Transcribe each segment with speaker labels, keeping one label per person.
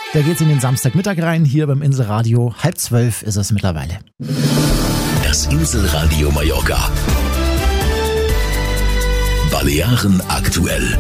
Speaker 1: Da geht's in den Samstagmittag rein, hier beim Inselradio. 11:30 ist es mittlerweile.
Speaker 2: Das Inselradio Mallorca. Balearen aktuell.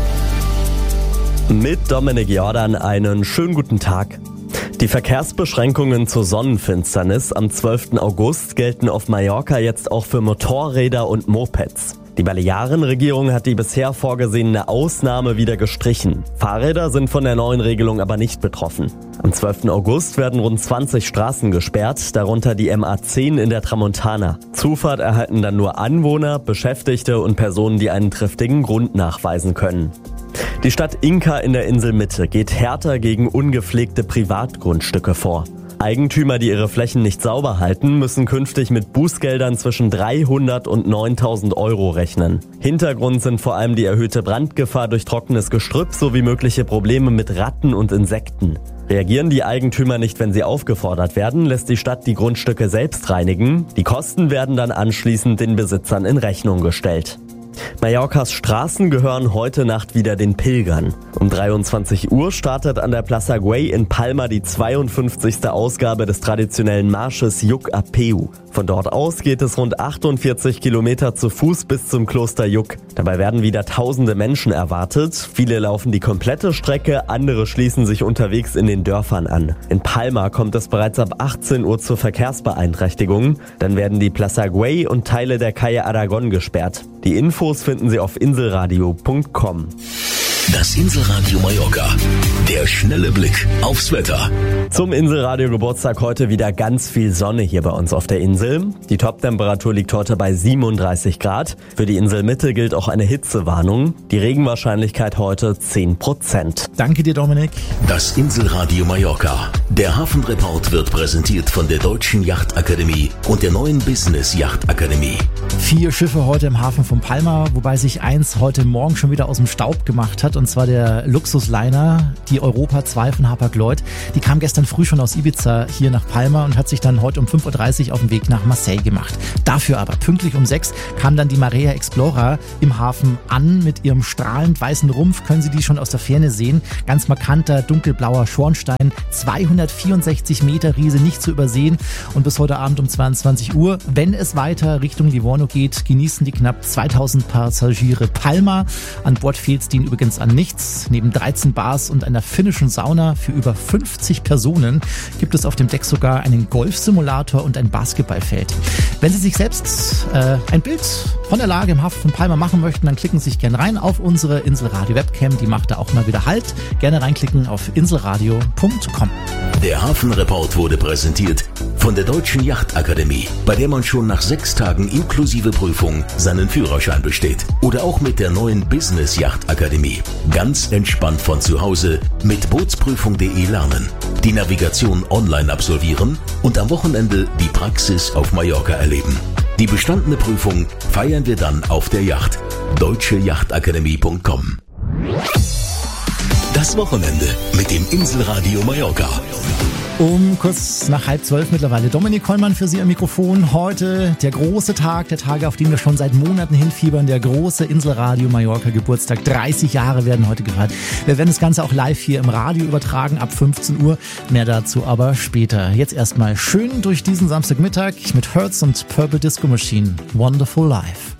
Speaker 3: Mit Dominik Jordan einen schönen guten Tag. Die Verkehrsbeschränkungen zur Sonnenfinsternis am 12. August gelten auf Mallorca jetzt auch für Motorräder und Mopeds. Die Balearenregierung hat die bisher vorgesehene Ausnahme wieder gestrichen. Fahrräder sind von der neuen Regelung aber nicht betroffen. Am 12. August werden rund 20 Straßen gesperrt, darunter die MA10 in der Tramontana. Zufahrt erhalten dann nur Anwohner, Beschäftigte und Personen, die einen triftigen Grund nachweisen können. Die Stadt Inca in der Inselmitte geht härter gegen ungepflegte Privatgrundstücke vor. Eigentümer, die ihre Flächen nicht sauber halten, müssen künftig mit Bußgeldern zwischen 300 und 9.000 Euro rechnen. Hintergrund sind vor allem die erhöhte Brandgefahr durch trockenes Gestrüpp sowie mögliche Probleme mit Ratten und Insekten. Reagieren die Eigentümer nicht, wenn sie aufgefordert werden, lässt die Stadt die Grundstücke selbst reinigen. Die Kosten werden dann anschließend den Besitzern in Rechnung gestellt. Mallorcas Straßen gehören heute Nacht wieder den Pilgern. Um 23 Uhr startet an der Plaza Güell in Palma die 52. Ausgabe des traditionellen Marsches Lluc a Peu. Von dort aus geht es rund 48 Kilometer zu Fuß bis zum Kloster Lluc. Dabei werden wieder tausende Menschen erwartet. Viele laufen die komplette Strecke, andere schließen sich unterwegs in den Dörfern an. In Palma kommt es bereits ab 18 Uhr zur Verkehrsbeeinträchtigung. Dann werden die Plaza Güell und Teile der Calle Aragon gesperrt. Die Infos finden Sie auf inselradio.com.
Speaker 2: Das Inselradio Mallorca. Der schnelle Blick aufs Wetter.
Speaker 3: Zum Inselradio Geburtstag heute wieder ganz viel Sonne hier bei uns auf der Insel. Die Toptemperatur liegt heute bei 37 Grad. Für die Inselmitte gilt auch eine Hitzewarnung. Die Regenwahrscheinlichkeit heute 10%.
Speaker 1: Danke dir, Dominik.
Speaker 2: Das Inselradio Mallorca. Der Hafenreport wird präsentiert von der Deutschen Yachtakademie und der neuen Business Yachtakademie.
Speaker 1: 4 Schiffe heute im Hafen von Palma, wobei sich eins heute Morgen schon wieder aus dem Staub gemacht hat, und zwar der Luxusliner, die Europa 2 von Hapag-Lloyd. Die kam gestern früh schon aus Ibiza hier nach Palma und hat sich dann heute um 5:30 Uhr auf den Weg nach Marseille gemacht. Dafür aber pünktlich um 6 kam dann die Marea Explorer im Hafen an. Mit ihrem strahlend weißen Rumpf können Sie die schon aus der Ferne sehen. Ganz markanter dunkelblauer Schornstein, 264 Meter Riese, nicht zu übersehen. Und bis heute Abend um 22 Uhr, wenn es weiter Richtung Livorno geht, genießen die knapp 2000 Passagiere Palma. An Bord fehlt es denen übrigens an nichts. Neben 13 Bars und einer finnischen Sauna für über 50 Personen gibt es auf dem Deck sogar einen Golfsimulator und ein Basketballfeld. Wenn Sie sich selbst ein Bild von der Lage im Hafen von Palma machen möchten, dann klicken Sie sich gerne rein auf unsere Inselradio-Webcam. Die macht da auch mal wieder Halt. Gerne reinklicken auf inselradio.com.
Speaker 2: Der Hafenreport wurde präsentiert von der Deutschen Yachtakademie, bei der man schon nach 6 Tagen inklusive Prüfung seinen Führerschein besteht. Oder auch mit der neuen Business Yachtakademie. Ganz entspannt von zu Hause mit bootsprüfung.de lernen, die Navigation online absolvieren und am Wochenende die Praxis auf Mallorca erleben. Die bestandene Prüfung feiern wir dann auf der Yacht. deutscheyachtakademie.com. Das Wochenende mit dem Inselradio Mallorca.
Speaker 1: Um kurz nach 11:30 mittlerweile. Dominik Kollmann für Sie am Mikrofon. Heute der große Tag, der Tage, auf den wir schon seit Monaten hinfiebern. Der große Inselradio Mallorca Geburtstag. 30 Jahre werden heute gefeiert. Wir werden das Ganze auch live hier im Radio übertragen ab 15 Uhr. Mehr dazu aber später. Jetzt erstmal schön durch diesen Samstagmittag mit Hertz und Purple Disco Machine. Wonderful Life.